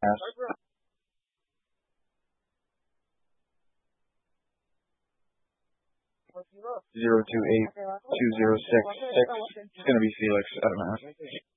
Mass. 028206. It's gonna be Felix. I don't know.